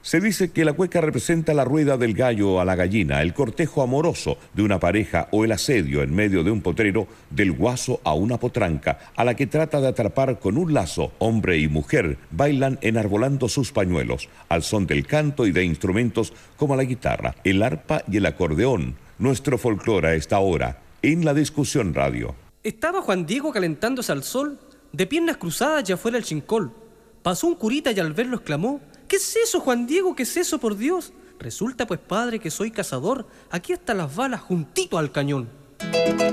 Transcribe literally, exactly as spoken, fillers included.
Se dice que la cueca representa la rueda del gallo a la gallina, el cortejo amoroso de una pareja o el asedio en medio de un potrero del guaso a una potranca, a la que trata de atrapar con un lazo. Hombre y mujer bailan enarbolando sus pañuelos, al son del canto y de instrumentos como la guitarra, el arpa y el acordeón. Nuestro folclore a esta hora, en La Discusión Radio. Estaba Juan Diego calentándose al sol, de piernas cruzadas ya fuera el chincol. Pasó un curita y al verlo exclamó: ¿qué es eso, Juan Diego? ¿Qué es eso, por Dios? Resulta, pues, padre, que soy cazador. Aquí están las balas juntito al cañón.